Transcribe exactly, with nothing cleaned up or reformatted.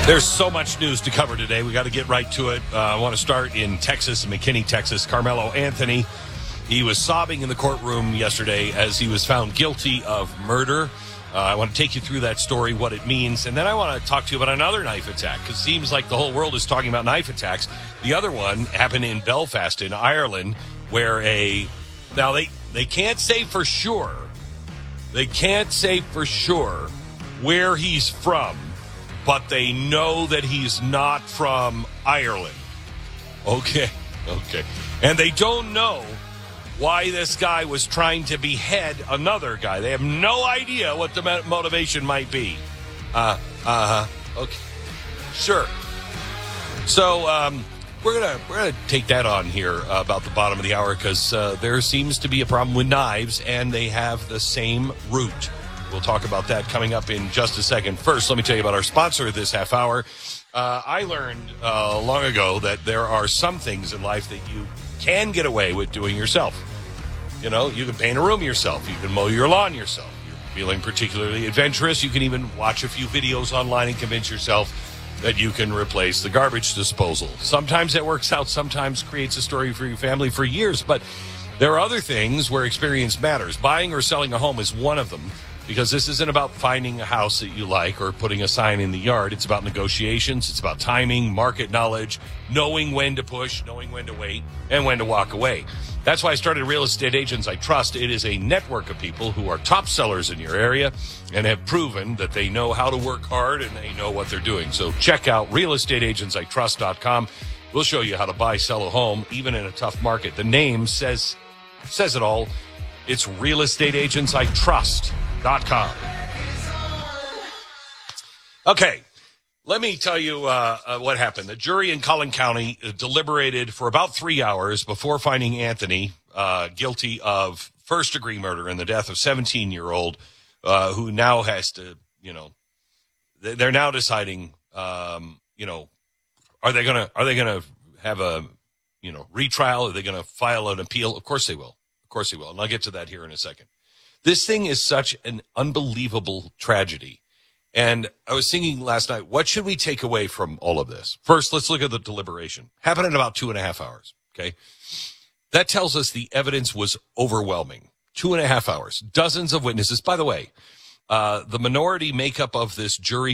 There's so much news to cover today. We got to get right to it. Uh, I want to start in Texas, in McKinney, Texas. Carmelo Anthony, he was sobbing in the courtroom yesterday as he was found guilty of murder. Uh, I want to take you through that story, what it means, and then I want to talk to you about another knife attack, because it seems like the whole world is talking about knife attacks. The other one happened in Belfast in Ireland, where a... Now, they, they can't say for sure. They can't say for sure where he's from, but they know that he's not from Ireland. Okay, okay. And they don't know why this guy was trying to behead another guy. They have no idea what the motivation might be. Uh, uh-huh. Okay. Sure. So, um, we're gonna we're gonna take that on here uh, about the bottom of the hour, because uh, there seems to be a problem with knives, and they have the same root. We'll talk about that coming up in just a second. First, let me tell you about our sponsor this half hour. Uh, I learned uh, long ago that there are some things in life that you can get away with doing yourself. You know, you can paint a room yourself. You can mow your lawn yourself. You're feeling particularly adventurous. You can even watch a few videos online and convince yourself that you can replace the garbage disposal. Sometimes that works out. Sometimes creates a story for your family for years. But there are other things where experience matters. Buying or selling a home is one of them. Because this isn't about finding a house that you like or putting a sign in the yard. It's about negotiations. It's about timing, market knowledge, knowing when to push, knowing when to wait, and when to walk away. That's why I started Real Estate Agents I Trust. It is a network of people who are top sellers in your area and have proven that they know how to work hard and they know what they're doing. So check out real estate agents I trust dot com. We'll show you how to buy, sell a home, even in a tough market. The name says says it all. It's Real Estate Agents I Trust. Dot com. Okay, let me tell you uh, uh, what happened. The jury in Collin County uh, deliberated for about three hours before finding Anthony uh, guilty of first-degree murder in the death of seventeen-year-old uh, who now has to, you know, they're now deciding, um, you know, are they gonna are they gonna have a, you know, retrial? Are they gonna file an appeal? Of course they will. Of course they will, and I'll get to that here in a second. This thing is such an unbelievable tragedy. And I was thinking last night, what should we take away from all of this? First, let's look at the deliberation. Happened in about two and a half hours, okay? That tells us the evidence was overwhelming. Two and a half hours. Dozens of witnesses. By the way, uh, the minority makeup of this jury